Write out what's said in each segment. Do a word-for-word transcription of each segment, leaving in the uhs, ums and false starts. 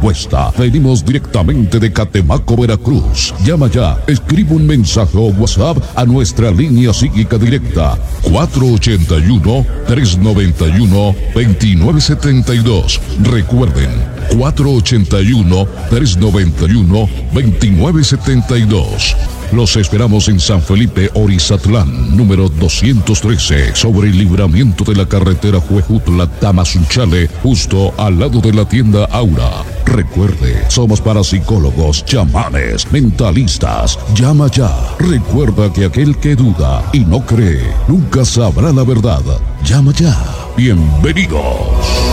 respuesta. Venimos directamente de Catemaco, Veracruz. Llama ya, escribe un mensaje o WhatsApp a nuestra línea psíquica directa cuatro ochenta y uno, trescientos noventa y uno, veintinueve setenta y dos. Recuerden, cuatro ochenta y uno, trescientos noventa y uno, veintinueve setenta y dos. Los esperamos en San Felipe, Orizatlán, número doscientos trece, sobre el libramiento de la carretera Huejutla-Tamazunchale, justo al lado de la tienda Aura. Recuerde, somos parapsicólogos, chamanes, mentalistas. Llama ya. Recuerda que aquel que duda y no cree, nunca sabrá la verdad. Llama ya. Bienvenidos.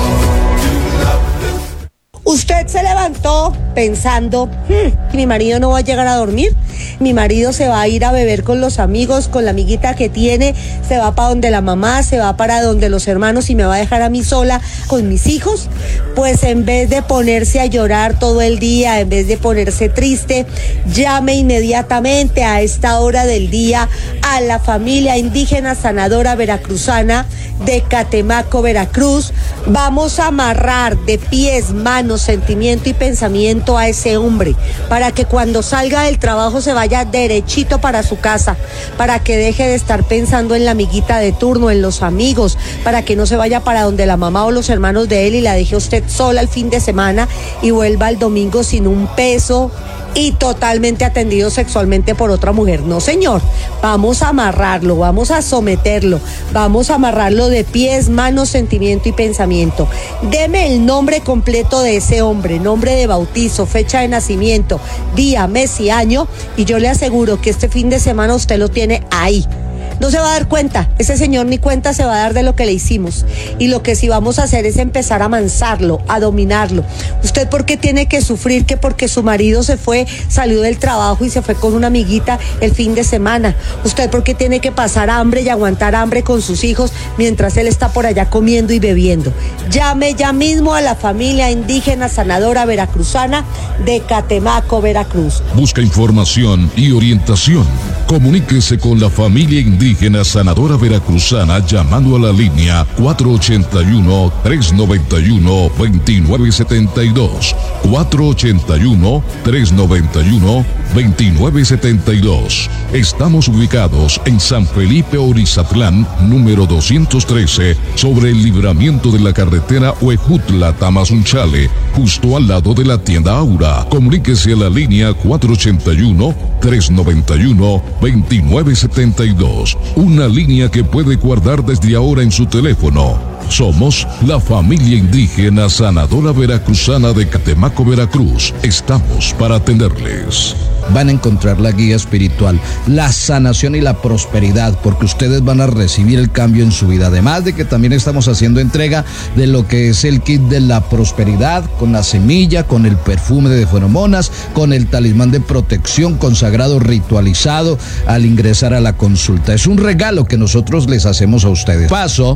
Usted se levantó pensando, hmm, mi marido no va a llegar a dormir, mi marido se va a ir a beber con los amigos, con la amiguita que tiene, se va para donde la mamá, se va para donde los hermanos y me va a dejar a mí sola con mis hijos. Pues en vez de ponerse a llorar todo el día, en vez de ponerse triste, llame inmediatamente a esta hora del día a la familia indígena sanadora veracruzana de Catemaco, Veracruz. Vamos a amarrar de pies, manos, sentimiento y pensamiento a ese hombre para que cuando salga del trabajo se vaya derechito para su casa, para que deje de estar pensando en la amiguita de turno, en los amigos, para que no se vaya para donde la mamá o los hermanos de él y la deje usted sola el fin de semana y vuelva el domingo sin un peso y totalmente atendido sexualmente por otra mujer. No, señor, vamos a amarrarlo, vamos a someterlo, vamos a amarrarlo de pies, manos, sentimiento y pensamiento. Deme el nombre completo de ese hombre, nombre de bautizo, fecha de nacimiento, día, mes y año, y yo le aseguro que este fin de semana usted lo tiene ahí. No se va a dar cuenta, ese señor ni cuenta se va a dar de lo que le hicimos. Y lo que sí vamos a hacer es empezar a amansarlo, a dominarlo. ¿Usted por qué tiene que sufrir que porque su marido se fue, salió del trabajo y se fue con una amiguita el fin de semana? ¿Usted por qué tiene que pasar hambre y aguantar hambre con sus hijos mientras él está por allá comiendo y bebiendo? Llame ya mismo a la familia indígena sanadora veracruzana de Catemaco, Veracruz. Busca información y orientación. Comuníquese con la familia indígena sanadora veracruzana llamando a la línea cuatro ochenta y uno, trescientos noventa y uno, veintinueve setenta y dos. cuatro ochenta y uno, trescientos noventa y uno, veintinueve setenta y dos. Estamos ubicados en San Felipe, Orizatlán, número doscientos trece, sobre el libramiento de la carretera Huejutla-Tamazunchale, justo al lado de la tienda Aura. Comuníquese a la línea cuatro ochenta y uno, trescientos noventa y uno, veintinueve setenta y dos. Una línea que puede guardar desde ahora en su teléfono. Somos la familia indígena sanadora veracruzana de Catemaco, Veracruz. Estamos para atenderles. Van a encontrar la guía espiritual, la sanación y la prosperidad, porque ustedes van a recibir el cambio en su vida. Además de que también estamos haciendo entrega de lo que es el kit de la prosperidad, con la semilla, con el perfume de feromonas, con el talismán de protección consagrado ritualizado al ingresar a la consulta. Es un regalo que nosotros les hacemos a ustedes. Paso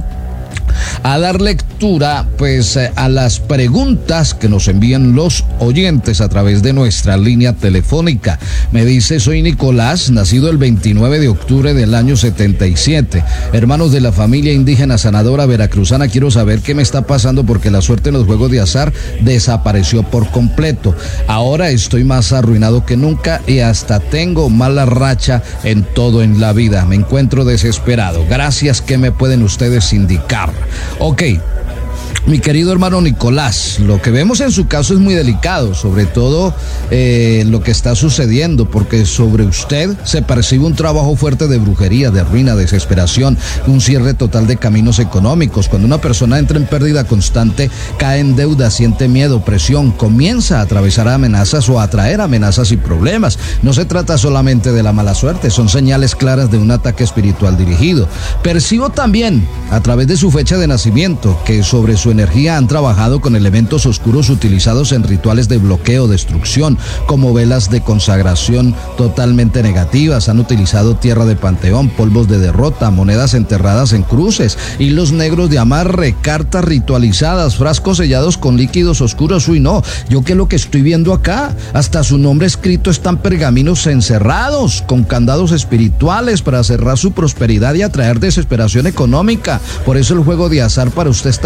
a dar lectura pues a las preguntas que nos envían los oyentes a través de nuestra línea telefónica. Me dice: soy Nicolás, nacido el veintinueve de octubre del año setenta y siete, hermanos de la familia indígena sanadora veracruzana. Quiero saber qué me está pasando porque la suerte en los juegos de azar desapareció por completo. Ahora estoy más arruinado que nunca y hasta tengo mala racha en todo en la vida. Me encuentro desesperado. Gracias, ¿qué me pueden ustedes indicar? Ok, mi querido hermano Nicolás, lo que vemos en su caso es muy delicado, sobre todo eh, lo que está sucediendo, porque sobre usted se percibe un trabajo fuerte de brujería, de ruina, desesperación, un cierre total de caminos económicos. Cuando una persona entra en pérdida constante, cae en deuda, siente miedo, presión, comienza a atravesar amenazas o a atraer amenazas y problemas. No se trata solamente de la mala suerte, son señales claras de un ataque espiritual dirigido. Percibo también, a través de su fecha de nacimiento, que sobre su energía han trabajado con elementos oscuros utilizados en rituales de bloqueo, destrucción, como velas de consagración totalmente negativas. Han utilizado tierra de panteón, polvos de derrota, monedas enterradas en cruces, hilos negros de amarre, cartas ritualizadas, frascos sellados con líquidos oscuros. Uy, no, yo qué es lo que estoy viendo acá. Hasta su nombre escrito están pergaminos encerrados con candados espirituales para cerrar su prosperidad y atraer desesperación económica. Por eso el juego de azar para usted es tan esquivo.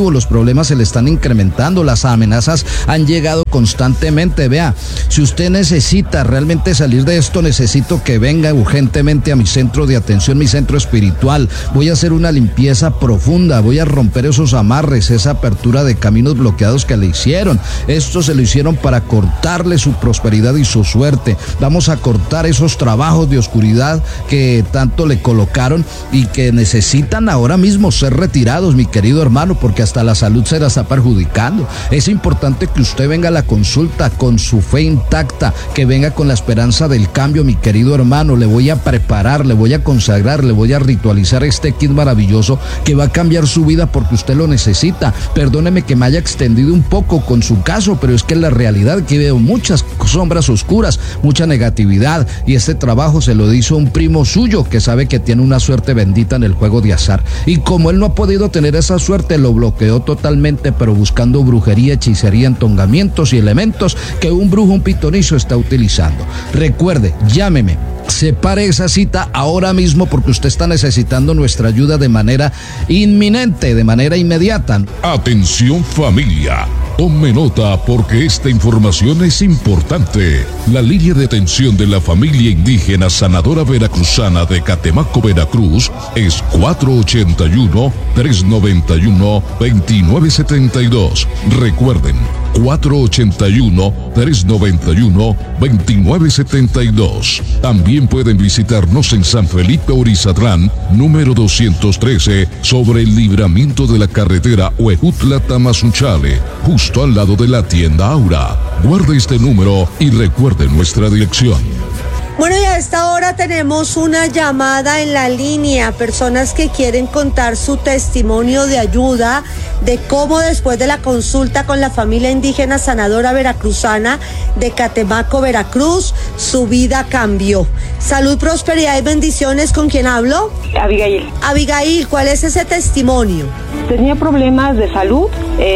agresivo, los problemas se le están incrementando, las amenazas han llegado constantemente. Vea, si usted necesita realmente salir de esto, necesito que venga urgentemente a mi centro de atención, mi centro espiritual. Voy a hacer una limpieza profunda, voy a romper esos amarres, esa apertura de caminos bloqueados que le hicieron. Esto se lo hicieron para cortarle su prosperidad y su suerte. Vamos a cortar esos trabajos de oscuridad que tanto le colocaron y que necesitan ahora mismo ser retirados, mi querido hermano, porque hasta la salud se la está perjudicando. Es importante que usted venga a la consulta con su fe intacta, que venga con la esperanza del cambio, mi querido hermano. Le voy a preparar, le voy a consagrar, le voy a ritualizar este kit maravilloso que va a cambiar su vida porque usted lo necesita. Perdóneme que me haya extendido un poco con su caso, pero es que la realidad que veo muchas sombras oscuras, mucha negatividad, y este trabajo se lo hizo un primo suyo que sabe que tiene una suerte bendita en el juego de azar, y como él no ha podido tener esa suerte, lo bloqueó totalmente, pero buscando brujería, hechicería, entongamientos y elementos que un brujo, un pitonizo está utilizando. Recuerde, llámeme, separe esa cita ahora mismo porque usted está necesitando nuestra ayuda de manera inminente, de manera inmediata. Atención familia, tome nota porque esta información es importante. La línea de atención de la familia indígena sanadora veracruzana de Catemaco, Veracruz es cuatro ochenta y uno, trescientos noventa y uno, veintinueve setenta y dos. Recuerden, cuatro ochenta y uno, trescientos noventa y uno, veintinueve setenta y dos. También pueden visitarnos en San Felipe Orizatlán, número doscientos trece, sobre el libramiento de la carretera Huejutla-Tamazunchale, justo al lado de la tienda Aura. Guarde este número y recuerde nuestra dirección. Bueno, y a esta hora tenemos una llamada en la línea, personas que quieren contar su testimonio de ayuda, de cómo después de la consulta con la familia indígena sanadora veracruzana de Catemaco, Veracruz, su vida cambió. Salud, prosperidad y bendiciones. ¿Con quién hablo? Abigail. Abigail, ¿cuál es ese testimonio? Tenía problemas de salud,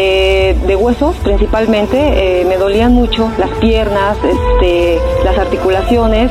eh, de huesos principalmente, eh, me dolían mucho las piernas, este, las articulaciones,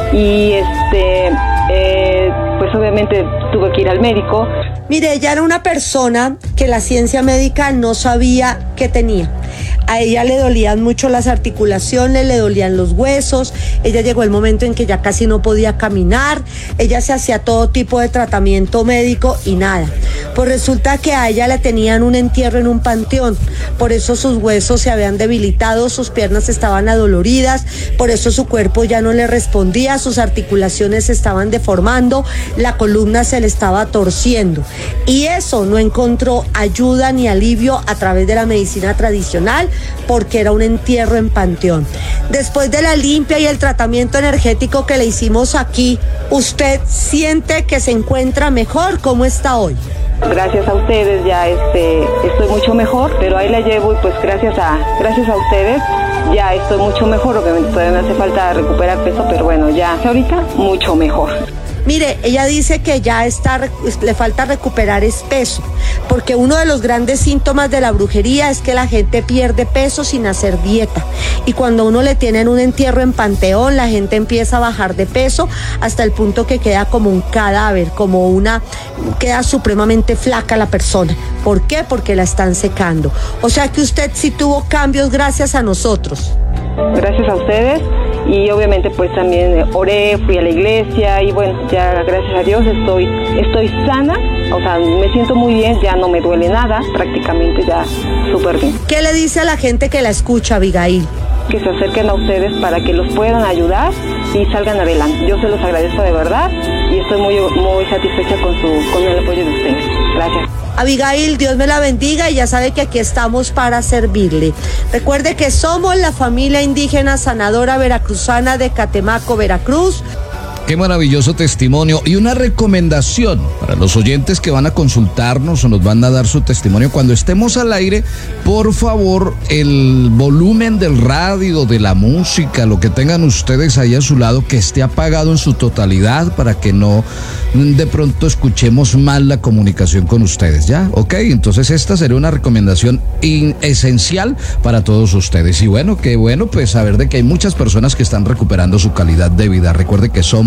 y este, eh, pues obviamente tuve que ir al médico. Mire, ella era una persona que la ciencia médica no sabía que tenía. A ella le dolían mucho las articulaciones, le dolían los huesos. Ella llegó el momento en que ya casi no podía caminar. Ella se hacía todo tipo de tratamiento médico y nada. Pues resulta que a ella le tenían un entierro en un panteón. Por eso sus huesos se habían debilitado, sus piernas estaban adoloridas, por eso su cuerpo ya no le respondía, sus articulaciones se estaban deformando, la columna se le estaba torciendo. Y eso no encontró ayuda ni alivio a través de la medicina tradicional, porque era un entierro en panteón. Después de la limpia y el tratamiento energético que le hicimos aquí, ¿usted siente que se encuentra mejor? ¿Cómo está hoy? Gracias a ustedes ya este, estoy mucho mejor, pero ahí la llevo y pues gracias a, gracias a ustedes ya estoy mucho mejor. Obviamente todavía me hace falta recuperar peso, pero bueno, ya ahorita mucho mejor. Mire, ella dice que ya está, le falta recuperar es peso, porque uno de los grandes síntomas de la brujería es que la gente pierde peso sin hacer dieta. Y cuando uno le tienen un entierro en panteón, la gente empieza a bajar de peso hasta el punto que queda como un cadáver, como una, queda supremamente flaca la persona. ¿Por qué? Porque la están secando. O sea que usted sí tuvo cambios gracias a nosotros. Gracias a ustedes. Y obviamente pues también oré, fui a la iglesia y bueno, ya gracias a Dios estoy, estoy sana, o sea, me siento muy bien, ya no me duele nada, prácticamente ya súper bien. ¿Qué le dice a la gente que la escucha, Abigail? Que se acerquen a ustedes para que los puedan ayudar y salgan adelante. Yo se los agradezco de verdad y estoy muy, muy satisfecha con, su, con el apoyo de ustedes. Gracias. Abigail, Dios me la bendiga y ya sabe que aquí estamos para servirle. Recuerde que somos la familia indígena sanadora veracruzana de Catemaco, Veracruz. Qué maravilloso testimonio y una recomendación para los oyentes que van a consultarnos o nos van a dar su testimonio. Cuando estemos al aire, por favor, el volumen del radio, de la música, lo que tengan ustedes ahí a su lado, que esté apagado en su totalidad para que no de pronto escuchemos mal la comunicación con ustedes, ¿ya? Ok, entonces esta sería una recomendación in- esencial para todos ustedes. Y bueno, qué bueno pues saber de que hay muchas personas que están recuperando su calidad de vida. Recuerde que somos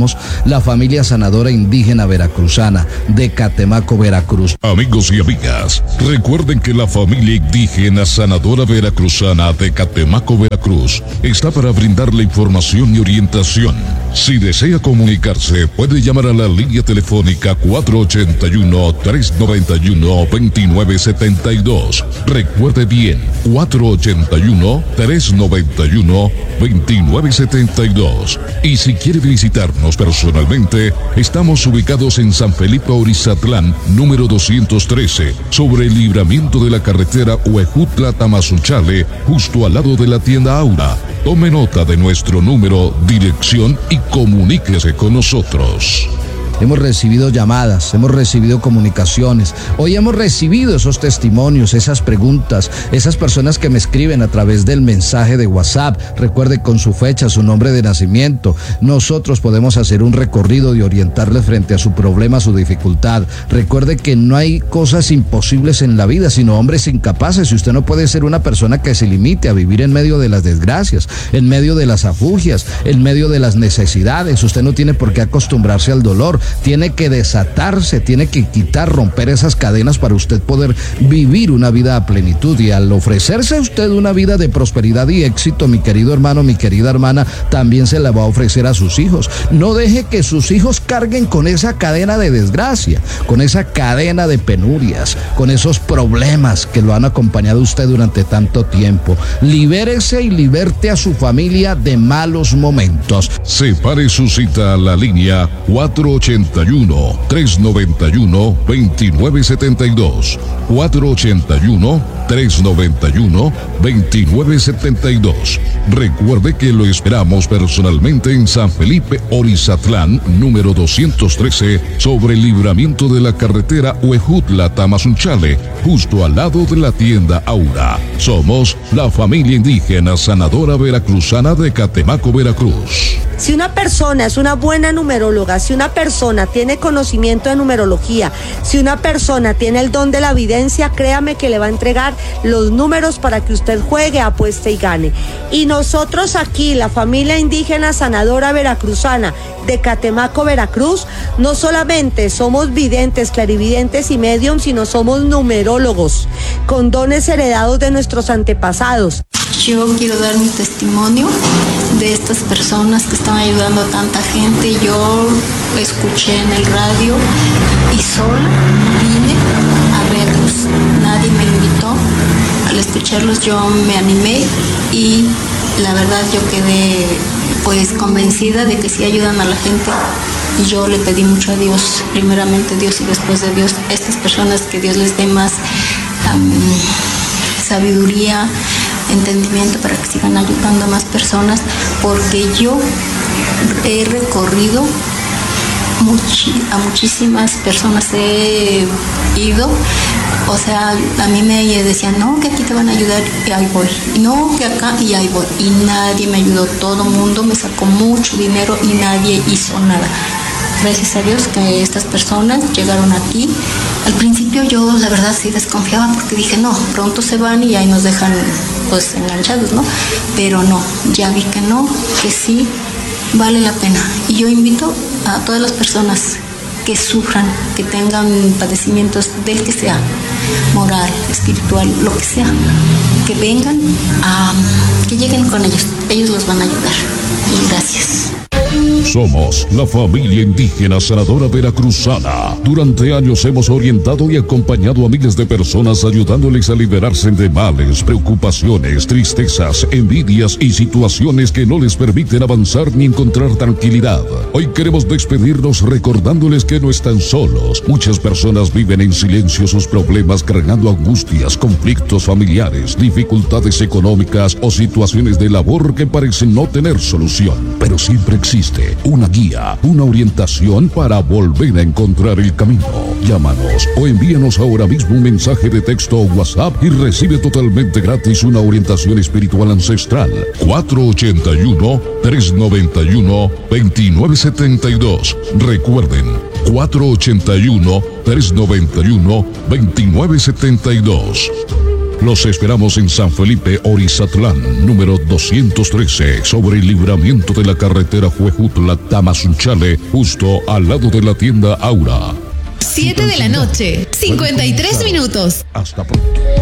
somos la familia sanadora indígena veracruzana de Catemaco, Veracruz. Amigos y amigas, recuerden que la familia indígena sanadora veracruzana de Catemaco, Veracruz está para brindarle información y orientación. Si desea comunicarse, puede llamar a la línea telefónica cuatro ochenta y uno, tres noventa y uno, veintinueve setenta y dos. Recuerde bien, cuatro ochenta y uno, tres noventa y uno, veintinueve setenta y dos. Y si quiere visitarnos personalmente, estamos ubicados en San Felipe Orizatlán, número doscientos trece, sobre el libramiento de la carretera Huejutla-Tamazunchale, justo al lado de la tienda Aura. Tome nota de nuestro número, dirección y comuníquese con nosotros. Hemos recibido llamadas, hemos recibido comunicaciones, hoy hemos recibido esos testimonios, esas preguntas, esas personas que me escriben a través del mensaje de WhatsApp. Recuerde con su fecha, su nombre de nacimiento. Nosotros podemos hacer un recorrido y orientarle frente a su problema, su dificultad. Recuerde que no hay cosas imposibles en la vida, sino hombres incapaces. Y usted no puede ser una persona que se limite a vivir en medio de las desgracias, en medio de las afugias, en medio de las necesidades. Usted no tiene por qué acostumbrarse al dolor. Tiene que desatarse, tiene que quitar, romper esas cadenas para usted poder vivir una vida a plenitud. Y al ofrecerse a usted una vida de prosperidad y éxito, mi querido hermano, mi querida hermana, también se la va a ofrecer a sus hijos. No deje que sus hijos carguen con esa cadena de desgracia, con esa cadena de penurias, con esos problemas que lo han acompañado a usted durante tanto tiempo. Libérese y liberte a su familia de malos momentos. Separe su cita a la línea cuatro ochenta y uno, tres noventa y uno, veintinueve setenta y dos. cuatro ochenta y uno, tres noventa y uno, veintinueve setenta y dos. Recuerde que lo esperamos personalmente en San Felipe Orizatlán, número doscientos trece, sobre el libramiento de la carretera Huejutla-Tamazunchale, justo al lado de la tienda Aura. Somos la familia indígena sanadora veracruzana de Catemaco, Veracruz. Si una persona es una buena numeróloga, si una persona tiene conocimiento de numerología, si una persona tiene el don de la evidencia, créame que le va a entregar los números para que usted juegue, apueste y gane. Y nosotros aquí, la familia indígena sanadora veracruzana de Catemaco, Veracruz, no solamente somos videntes, clarividentes y medium, sino somos numerólogos con dones heredados de nuestros antepasados. Yo quiero dar mi testimonio de estas personas que están ayudando a tanta gente. Yo escuché en el radio y sola vine a verlos. Nadie me invitó. Al escucharlos yo me animé y la verdad yo quedé pues convencida de que sí ayudan a la gente. Y yo le pedí mucho a Dios, primeramente Dios y después de Dios, estas personas, que Dios les dé más um, sabiduría, entendimiento para que sigan ayudando a más personas, porque yo he recorrido muchi- a muchísimas personas, he ido, o sea, a mí me decían, no, que aquí te van a ayudar, y ahí voy, no, que acá, y ahí voy, y nadie me ayudó, todo el mundo me sacó mucho dinero y nadie hizo nada. Gracias a Dios que estas personas llegaron aquí. Al principio yo la verdad sí desconfiaba porque dije, no, pronto se van y ahí nos dejan pues enganchados, ¿no? Pero no, ya vi que no, que sí vale la pena. Y yo invito a todas las personas que sufran, que tengan padecimientos del que sea, moral, espiritual, lo que sea, que vengan, a, que lleguen con ellos, ellos los van a ayudar. Y gracias. Somos la familia indígena sanadora veracruzana. Durante años hemos orientado y acompañado a miles de personas, ayudándoles a liberarse de males, preocupaciones, tristezas, envidias y situaciones que no les permiten avanzar ni encontrar tranquilidad. Hoy queremos despedirnos recordándoles que no están solos. Muchas personas viven en silencio sus problemas, cargando angustias, conflictos familiares, dificultades económicas o situaciones de labor que parecen no tener solución. Pero siempre existe una guía, una orientación para volver a encontrar el camino. Llámanos o envíanos ahora mismo un mensaje de texto o WhatsApp y recibe totalmente gratis una orientación espiritual ancestral. cuatro ochenta y uno, tres noventa y uno, veintinueve setenta y dos. Recuerden, cuatro ochenta y uno, tres noventa y uno, veintinueve setenta y dos. Los esperamos en San Felipe, Orizatlán, número doscientos trece, sobre el libramiento de la carretera Huejutla-Tamazunchale, justo al lado de la tienda Aura. siete de la noche, cincuenta y tres minutos. Hasta pronto.